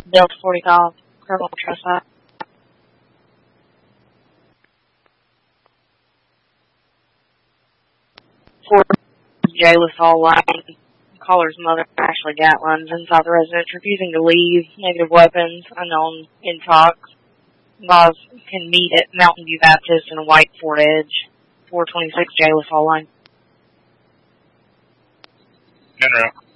Delta 45, criminal trespass. For Jayless Hall Lane, caller's mother, Ashley Gatlin, is inside the residence, refusing to leave. Negative weapons, unknown intox. Boz can meet at Mountain View Baptist in a white Ford Edge, 426 Jayless Hall Lane. En route.